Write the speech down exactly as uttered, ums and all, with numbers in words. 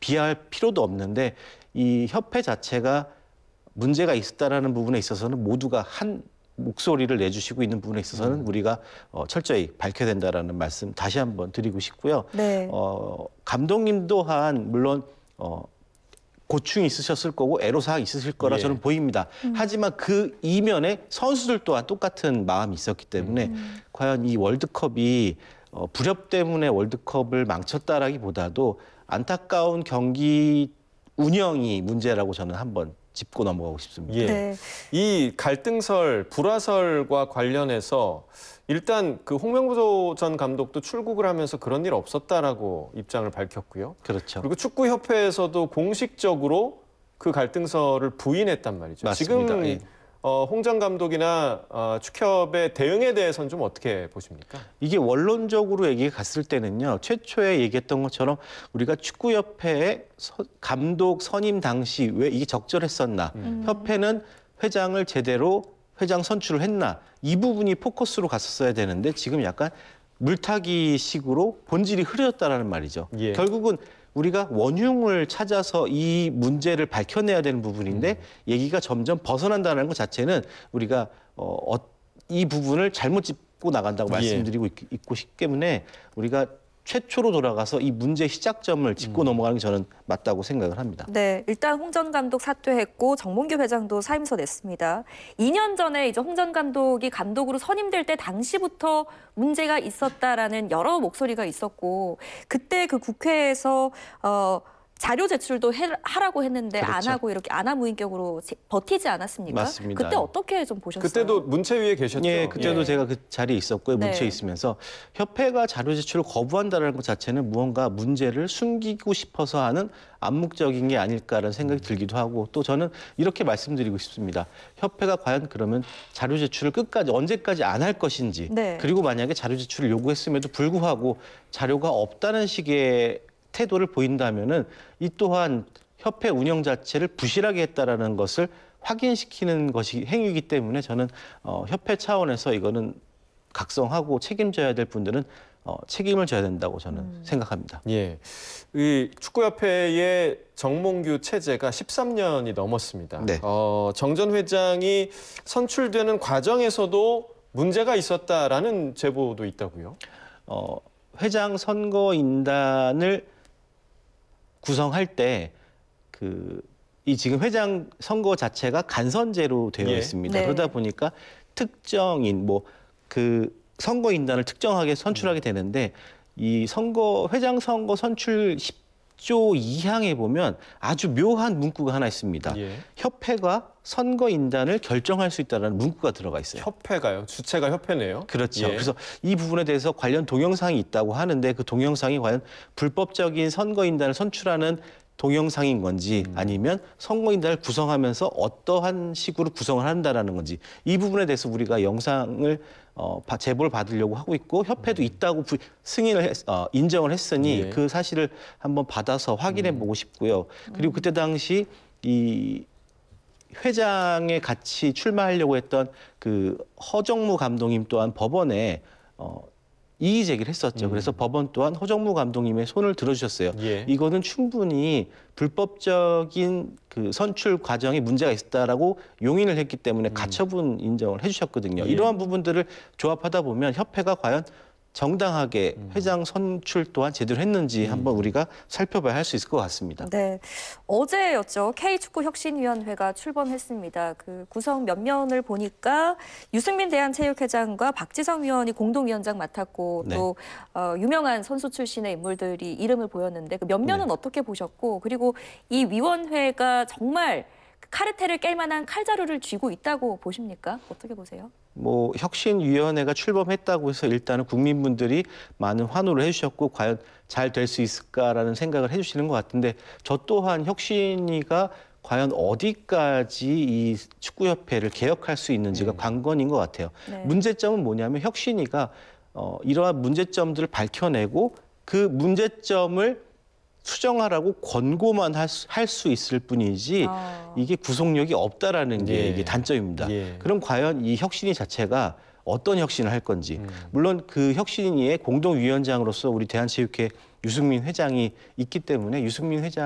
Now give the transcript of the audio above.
비하할 필요도 없는데 이 협회 자체가 문제가 있었다라는 부분에 있어서는 모두가 한 목소리를 내주시고 있는 부분에 있어서는 음. 우리가 어, 철저히 밝혀야 된다라는 말씀 다시 한번 드리고 싶고요. 네. 어, 감독님 또한 물론 어, 고충이 있으셨을 거고 애로사항이 있으실 거라 예. 저는 보입니다. 음. 하지만 그 이면에 선수들 또한 똑같은 마음이 있었기 때문에 음. 과연 이 월드컵이 어, 불협 때문에 월드컵을 망쳤다라기보다도 안타까운 경기 운영이 문제라고 저는 한번 짚고 넘어가고 싶습니다. 예. 네. 이 갈등설, 불화설과 관련해서 일단 그 홍명보 전 감독도 출국을 하면서 그런 일 없었다라고 입장을 밝혔고요. 그렇죠. 그리고 축구협회에서도 공식적으로 그 갈등설을 부인했단 말이죠. 맞습니다. 지금 예. 어, 홍 전 감독이나 어, 축협의 대응에 대해서는 좀 어떻게 보십니까? 이게 원론적으로 얘기가 갔을 때는요. 최초에 얘기했던 것처럼 우리가 축구협회의 서, 감독 선임 당시 왜 이게 적절했었나. 음. 협회는 회장을 제대로 회장 선출을 했나. 이 부분이 포커스로 갔었어야 되는데 지금 약간 물타기식으로 본질이 흐려졌다는 말이죠. 예. 결국은 우리가 원흉을 찾아서 이 문제를 밝혀내야 되는 부분인데 음. 얘기가 점점 벗어난다는 것 자체는 우리가 어, 이 부분을 잘못 짚고 나간다고 말씀드리고 예. 있고 싶기 때문에 우리가 최초로 돌아가서 이 문제의 시작점을 짚고 음. 넘어가는 게 저는 맞다고 생각을 합니다. 네, 일단 홍 전 감독 사퇴했고 정몽규 회장도 사임서 냈습니다. 이 년 전에 이제 홍 전 감독이 감독으로 선임될 때 당시부터 문제가 있었다라는 여러 목소리가 있었고 그때 그 국회에서 어, 자료 제출도 해, 하라고 했는데 그렇죠. 안 하고 이렇게 안하무인격으로 버티지 않았습니까? 맞습니다. 그때 어떻게 좀 보셨어요? 그때도 문체 위에 계셨죠? 예, 그때도 예. 제가 그 자리에 있었고요. 문체에 네. 있으면서 협회가 자료 제출을 거부한다는 것 자체는 무언가 문제를 숨기고 싶어서 하는 암묵적인 게 아닐까라는 생각이 들기도 하고 또 저는 이렇게 말씀드리고 싶습니다. 협회가 과연 그러면 자료 제출을 끝까지 언제까지 안 할 것인지 네. 그리고 만약에 자료 제출을 요구했음에도 불구하고 자료가 없다는 식의 태도를 보인다면은 이 또한 협회 운영 자체를 부실하게 했다라는 것을 확인시키는 것이 행위이기 때문에 저는 어, 협회 차원에서 이거는 각성하고 책임져야 될 분들은 어, 책임을 져야 된다고 저는 음. 생각합니다. 예, 이 축구협회의 정몽규 체제가 십삼 년이 넘었습니다. 네. 어, 정 전 회장이 선출되는 과정에서도 문제가 있었다라는 제보도 있다고요? 어, 회장 선거인단을 구성할 때 그 이 지금 회장 선거 자체가 간선제로 되어 예. 있습니다. 네. 그러다 보니까 특정인 뭐 그 선거인단을 특정하게 선출하게 되는데 이 선거 회장 선거 선출 십 조 이 항에 보면 아주 묘한 문구가 하나 있습니다. 예. 협회가 선거인단을 결정할 수 있다는 문구가 들어가 있어요. 협회가요? 주체가 협회네요? 그렇죠. 예. 그래서 이 부분에 대해서 관련 동영상이 있다고 하는데 그 동영상이 과연 불법적인 선거인단을 선출하는 동영상인 건지 음. 아니면 선거인단을 구성하면서 어떠한 식으로 구성을 한다는 건지 이 부분에 대해서 우리가 영상을 어, 제보를 받으려고 하고 있고 협회도 있다고 부, 승인을 했, 어, 인정을 했으니 예. 그 사실을 한번 받아서 확인해 보고 싶고요. 그리고 그때 당시 이 회장에 같이 출마하려고 했던 그 허정무 감독님 또한 법원에 어, 이의 제기를 했었죠. 음. 그래서 법원 또한 허정무 감독님의 손을 들어주셨어요. 예. 이거는 충분히 불법적인 그 선출 과정에 문제가 있었다라고 용인을 했기 때문에 음. 가처분 인정을 해주셨거든요. 예. 이러한 부분들을 조합하다 보면 협회가 과연 정당하게 음. 회장 선출 또한 제대로 했는지 음. 한번 우리가 살펴봐야 할 수 있을 것 같습니다. 네, 어제였죠. K축구혁신위원회가 출범했습니다. 그 구성 몇 면을 보니까 유승민 대한체육회장과 박지성 위원이 공동위원장 맡았고 네. 또 어, 유명한 선수 출신의 인물들이 이름을 보였는데 그 몇 면은 네. 어떻게 보셨고 그리고 이 위원회가 정말 카르텔을 깰 만한 칼자루를 쥐고 있다고 보십니까? 어떻게 보세요? 뭐 혁신위원회가 출범했다고 해서 일단은 국민분들이 많은 환호를 해주셨고 과연 잘 될 수 있을까라는 생각을 해주시는 것 같은데 저 또한 혁신위가 과연 어디까지 이 축구협회를 개혁할 수 있는지가 네. 관건인 것 같아요. 네. 문제점은 뭐냐면 혁신위가 어, 이러한 문제점들을 밝혀내고 그 문제점을 수정하라고 권고만 할 수 있을 뿐이지 아. 이게 구속력이 없다라는 게 예. 이게 단점입니다. 예. 그럼 과연 이 혁신위 자체가 어떤 혁신을 할 건지 음. 물론 그 혁신위의 공동위원장으로서 우리 대한체육회 유승민 회장이 있기 때문에 유승민 회장